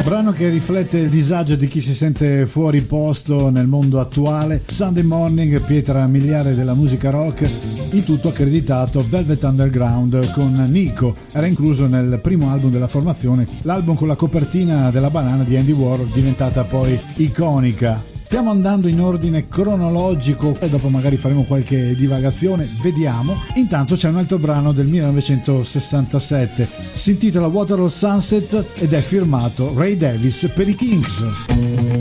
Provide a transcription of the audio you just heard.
Brano che riflette il disagio di chi si sente fuori posto nel mondo attuale. Sunday Morning, pietra miliare della musica rock, il tutto accreditato Velvet Underground con Nico. Era incluso nel primo album della formazione, l'album con la copertina della banana di Andy Warhol, diventata poi iconica. Stiamo andando in ordine cronologico e dopo magari faremo qualche divagazione, vediamo. Intanto c'è un altro brano del 1967, si intitola Waterloo Sunset ed è firmato Ray Davies per i Kinks.